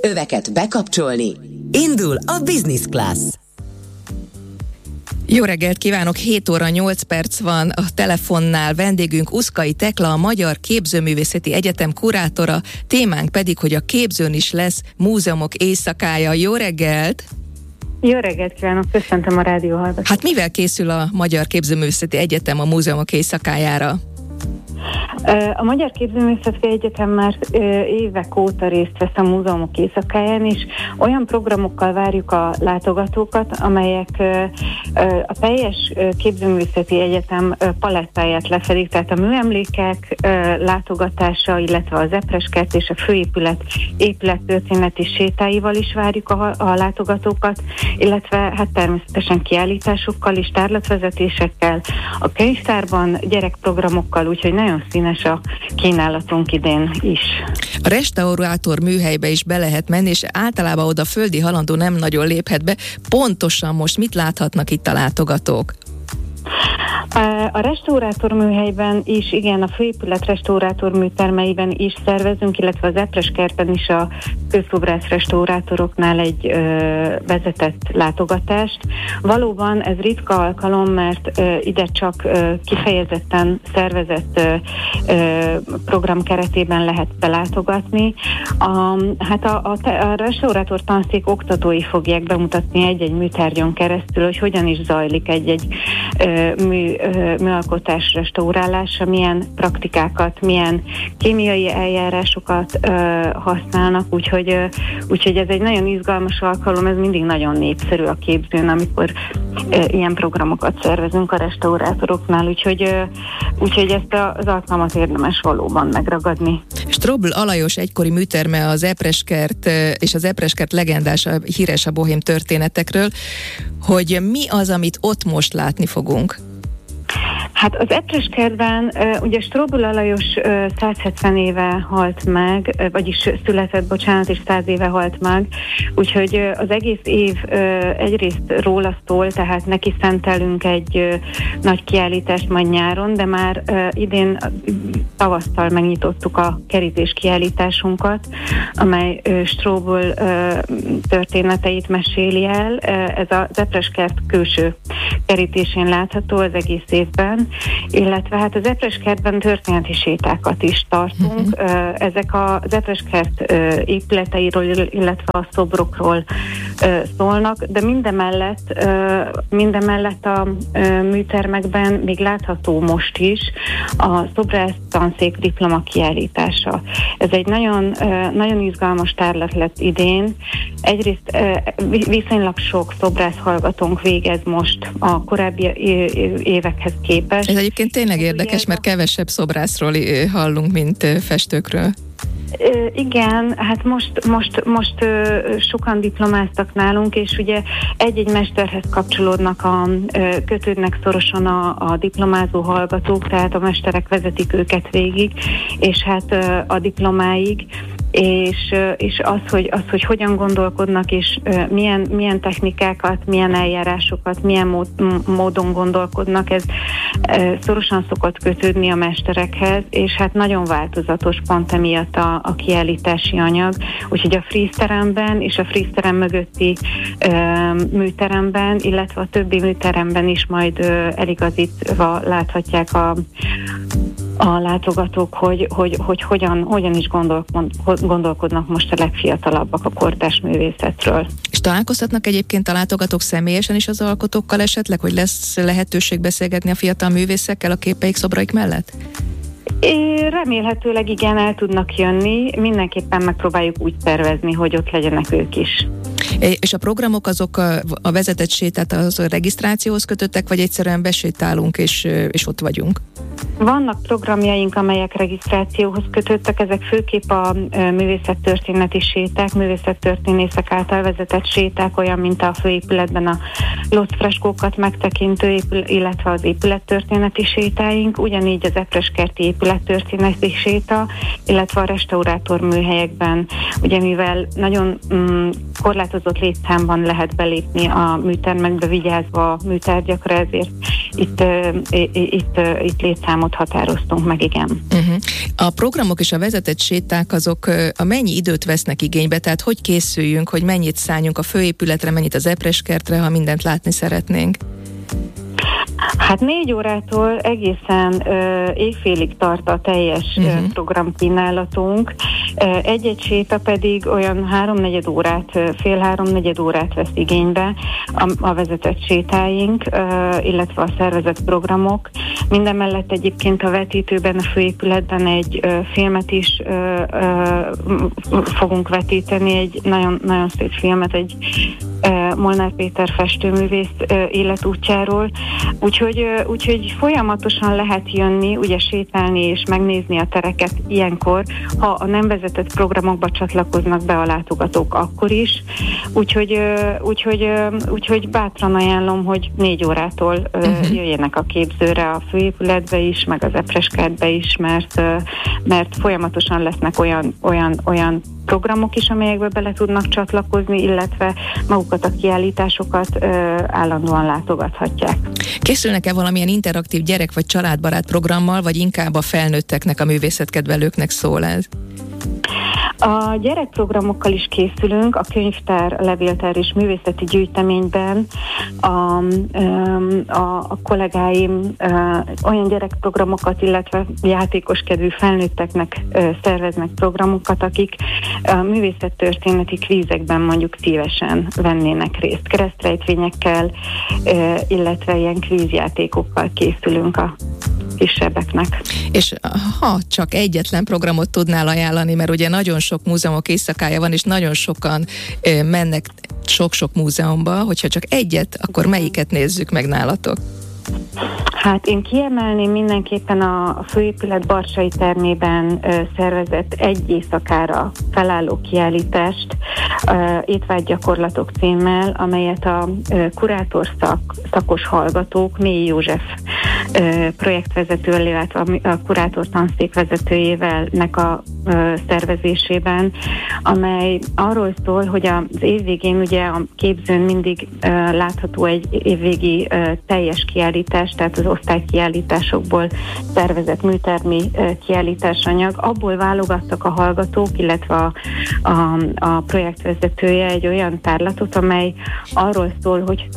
öveket bekapcsolni. Indul a Business Class. Jó reggelt kívánok, 7 óra 8 perc van a telefonnál. Vendégünk Uszkai Tekla, a Magyar Képzőművészeti Egyetem kurátora, témánk pedig, hogy a képzőn is lesz múzeumok éjszakája. Jó reggelt! Jó reggelt kívánok, köszöntöm a rádió hallgatókat. Hát mivel készül a Magyar Képzőművészeti Egyetem a múzeumok éjszakájára? A Magyar Képzőművészeti Egyetem már évek óta részt vesz a múzeumok éjszakáján, és olyan programokkal várjuk a látogatókat, amelyek a teljes Képzőművészeti Egyetem palettáját lefedik, tehát a műemlékek látogatása, illetve az Epreskert és a főépület épülettörténeti sétáival is várjuk a látogatókat, illetve hát természetesen kiállításokkal és tárlatvezetésekkel, a könyvtárban gyerekprogramokkal, úgyhogy nagyon színes a kínálatunk idén is. A restaurátor műhelybe is be lehet menni, és általában oda földi halandó nem nagyon léphet be. Pontosan most mit láthatnak itt a látogatók? A restaurátor műhelyben is, igen, a főépület restaurátor műtermeiben is szervezünk, illetve az Epreskertben is a közszobrász restaurátoroknál egy vezetett látogatást. Valóban ez ritka alkalom, mert ide csak kifejezetten szervezett program keretében lehet belátogatni. A restaurátor tanszék oktatói fogják bemutatni egy-egy műtárgyon keresztül, hogy hogyan is zajlik egy-egy műalkotás restaurálása, milyen praktikákat, milyen kémiai eljárásokat használnak, úgyhogy ez egy nagyon izgalmas alkalom, ez mindig nagyon népszerű a képzőn, amikor ilyen programokat szervezünk a restaurátoroknál, úgyhogy ezt az alkalmat érdemes valóban megragadni. Strobl Alajos egykori műterme az Epreskert és az Epreskert legendás, híres a bohém történetekről, hogy mi az, amit ott most látni fogunk? Hát az Epreskertben ugye Strobl Alajos 170 éve halt meg, vagyis született, és 100 éve halt meg, úgyhogy az egész év egyrészt róla szól, tehát neki szentelünk egy nagy kiállítást majd nyáron, de már idén tavasszal megnyitottuk a kerítés kiállításunkat, amely Strobl történeteit meséli el. Ez az Epreskert külső kerítésén látható az egész évben, illetve hát az Epreskertben történeti sétákat is tartunk. Ezek az Epreskert épületeiről, illetve a szobrokról szólnak, de mindemellett a műtermekben még látható most is a szobrász tanszék diploma kiállítása. Ez egy nagyon, nagyon izgalmas tárlat lett idén. Egyrészt viszonylag sok szobrász hallgatónk végez most a korábbi évekhez képest. Ez egyébként tényleg érdekes, mert kevesebb szobrászról hallunk, mint festőkről. Igen, hát most sokan diplomáztak nálunk, és ugye egy-egy mesterhez kötődnek szorosan a diplomázó hallgatók, tehát a mesterek vezetik őket végig, és hát a diplomáig, és az, hogy hogyan gondolkodnak, és milyen technikákat, milyen eljárásokat, milyen módon gondolkodnak, ez szorosan szokott kötődni a mesterekhez, és hát nagyon változatos pont emiatt a kiállítási anyag, úgyhogy a frízteremben és a frízterem mögötti műteremben, illetve a többi műteremben is majd eligazítva láthatják a látogatók, hogy hogyan is gondolkodnak most a legfiatalabbak a kortárs művészetről. És találkozhatnak egyébként a látogatók személyesen is az alkotókkal esetleg, hogy lesz lehetőség beszélgetni a fiatal művészekkel a képeik, szobraik mellett? Remélhetőleg igen, el tudnak jönni. Mindenképpen megpróbáljuk úgy tervezni, hogy ott legyenek ők is. És a programok azok a vezetett sétát az a regisztrációhoz kötöttek, vagy egyszerűen besétálunk és ott vagyunk? Vannak programjaink, amelyek regisztrációhoz kötöttek, ezek főképp a művészettörténeti séták, művészettörténészek által vezetett séták, olyan, mint a főépületben a locfreskókat megtekintő, illetve az épülettörténeti sétáink, ugyanígy az epreskerti épülettörténeti séta, illetve a restaurátor műhelyekben, ugye mivel nagyon korlátozott korlátozott létszámban lehet belépni a műtermekbe, vigyázva a műtárgyakra, ezért itt létszámot határoztunk meg, igen. A programok és a vezetett séták azok a mennyi időt vesznek igénybe, tehát hogy készüljünk, hogy mennyit szálljunk a főépületre, mennyit az Epreskertre, ha mindent látni szeretnénk? Hát 4 órától egészen éjfélig tart a teljes programkínálatunk. Egy-egy séta pedig olyan 3-4 órát, fél-3-4 órát vesz igénybe a vezetett sétáink, illetve a szervezett programok. Mindemellett egyébként a vetítőben, a főépületben egy filmet is fogunk vetíteni, egy nagyon, nagyon szép filmet, egy Molnár Péter festőművész életútjáról. Úgyhogy folyamatosan lehet jönni, ugye sétálni és megnézni a tereket ilyenkor, ha a nem vezetett programokba csatlakoznak be a látogatók akkor is. Úgyhogy bátran ajánlom, hogy 4 órától jöjjenek a képzőre a főépületbe is, meg az Epreskertbe is, mert folyamatosan lesznek olyan programok is, amelyekbe bele tudnak csatlakozni, illetve magukat a kiállításokat állandóan látogathatják. Készülnek-e valamilyen interaktív gyerek- vagy családbarát programmal, vagy inkább a felnőtteknek, a művészetkedvelőknek szól ez? A gyerekprogramokkal is készülünk, a könyvtár, a levéltár és művészeti gyűjteményben a kollégáim olyan gyerekprogramokat, illetve játékoskedvű felnőtteknek szerveznek programokat, akik művészettörténeti kvízekben mondjuk szívesen vennének részt. Keresztrejtvényekkel, illetve ilyen kvízjátékokkal készülünk a kisebbeknek. És ha csak egyetlen programot tudnál ajánlani, mert ugye nagyon sok múzeumok éjszakája van, és nagyon sokan mennek sok-sok múzeumba, hogyha csak egyet, akkor melyiket nézzük meg nálatok? Hát én kiemelném mindenképpen a főépület Barsai termében szervezett egy éjszakára felálló kiállítást, étvágygyakorlatok címmel, amelyet a kurátor szakos hallgatók, Mély József projektvezetővel, illetve a kurátor tanszék vezetőjével a szervezésében, amely arról szól, hogy az évvégén ugye a képzőn mindig látható egy évvégi teljes kiállítás, tehát az osztálykiállításokból szervezett műtermi kiállításanyag. Abból válogattak a hallgatók, illetve a projektvezetője egy olyan tárlatot, amely arról szól, hogy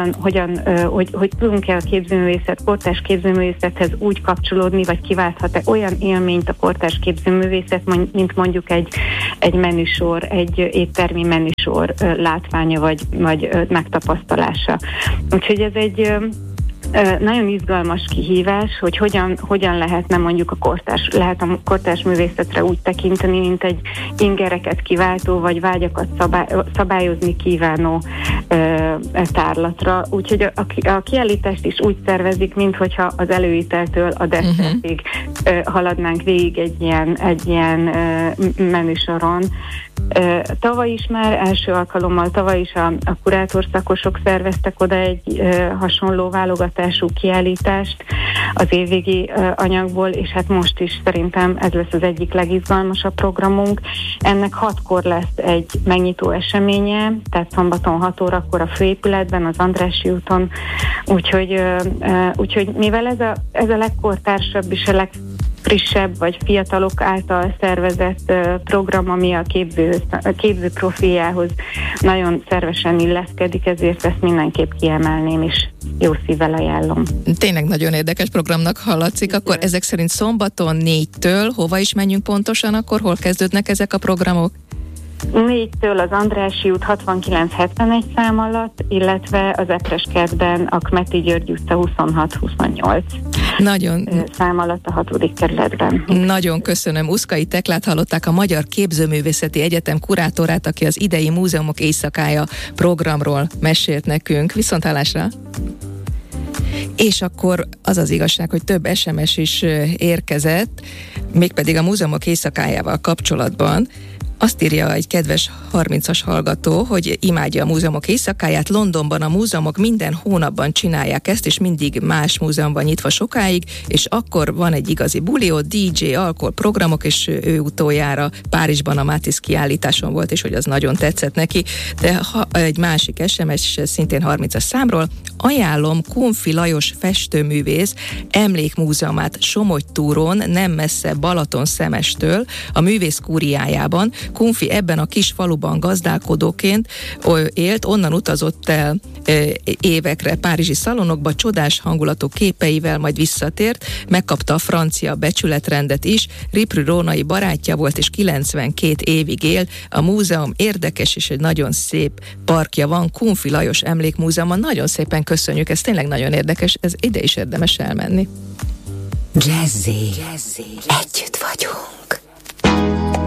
hogy tudunk-e a képzőművészet, kortárs képzőművészethez úgy kapcsolódni, vagy kiválthat-e olyan élményt a kortárs képzőművészet, mint mondjuk egy menüsor, egy éttermi menüsor látványa, vagy megtapasztalása. Úgyhogy ez egy nagyon izgalmas kihívás, hogy hogyan lehetne mondjuk a kortárs művészetre úgy tekinteni, mint egy ingereket kiváltó, vagy vágyakat szabályozni kívánó tárlatra. Úgyhogy a kiállítást is úgy szervezik, minthogyha az előételtől a desszertig haladnánk végig egy ilyen menüsoron. Tavaly is már első alkalommal, a kurátorszakosok szerveztek oda egy hasonló válogatású kiállítást az évvégi anyagból, és hát most is szerintem ez lesz az egyik legizgalmasabb programunk. Ennek 6-kor lesz egy megnyitó eseménye, tehát szombaton 6 órakor a főépületben, az Andrássy úton, úgyhogy mivel ez a legkortársabb és a legfrissebb vagy fiatalok által szervezett program, ami a képző profiljához nagyon szervesen illeszkedik, ezért ezt mindenképp kiemelném, és jó szívvel ajánlom. Tényleg nagyon érdekes programnak hallatszik. Akkor ezek szerint szombaton 4-től hova is menjünk pontosan, akkor hol kezdődnek ezek a programok? 4-től az Andrássy út 6971 szám alatt, illetve az Epreskertben a Kmeti György utca 26-28 szám alatt a 6. kerületben. Nagyon köszönöm. Uszkai Teklát hallották, a Magyar Képzőművészeti Egyetem kurátorát, aki az idei Múzeumok éjszakája programról mesélt nekünk. Viszonthallásra! És akkor az az igazság, hogy több SMS is érkezett, mégpedig a Múzeumok éjszakájával kapcsolatban. Azt írja egy kedves 30-as hallgató, hogy imádja a múzeumok éjszakáját. Londonban a múzeumok minden hónapban csinálják ezt, és mindig más múzeumban nyitva sokáig, és akkor van egy igazi bulió, DJ, alkoholprogramok, és ő utoljára Párizsban a Matisse kiállításon volt, és hogy az nagyon tetszett neki. De egy másik SMS szintén 30-as számról, ajánlom Kunfi Lajos festőművész emlékmúzeumát Somogytúron, nem messze Balatonszemestől, a művész kúriájában. Kunfi ebben a kis faluban gazdálkodóként élt, onnan utazott el évekre párizsi szalonokba, csodás hangulatú képeivel, majd visszatért, megkapta a francia becsületrendet is, Riprü Rónai barátja volt, és 92 évig élt. A múzeum érdekes, és egy nagyon szép parkja van, Kunfi Lajos Emlékmúzeumban. Nagyon szépen köszönjük, ez tényleg nagyon érdekes, ez ide is érdemes elmenni. Jazzy. Együtt vagyunk.